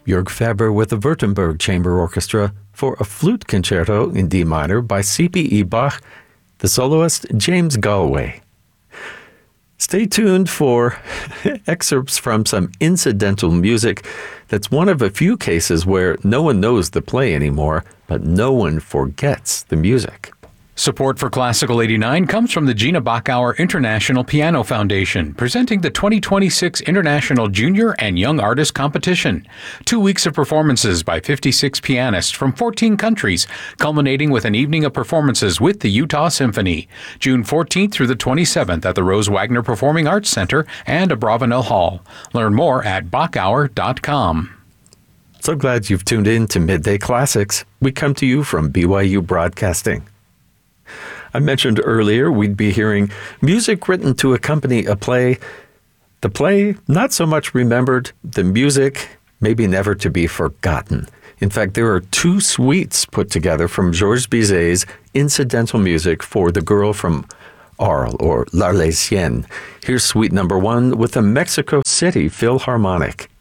Jörg Faber with the Württemberg Chamber Orchestra for a flute concerto in D minor by C.P.E. Bach, the soloist James Galway. Stay tuned for excerpts from some incidental music that's one of a few cases where no one knows the play anymore, but no one forgets the music. Support for Classical 89 comes from the Gina Bachauer International Piano Foundation, presenting the 2026 International Junior and Young Artist Competition. 2 weeks of performances by 56 pianists from 14 countries, culminating with an evening of performances with the Utah Symphony, June 14th through the 27th at the Rose Wagner Performing Arts Center and Abravanel Hall. Learn more at bachauer.com. So glad you've tuned in to Midday Classics. We come to you from BYU Broadcasting. I mentioned earlier we'd be hearing music written to accompany a play. The play, not so much remembered. The music, maybe never to be forgotten. In fact, there are 2 suites put together from Georges Bizet's incidental music for The Girl from Arles, or L'Arlésienne. Here's suite number 1 with the Mexico City Philharmonic.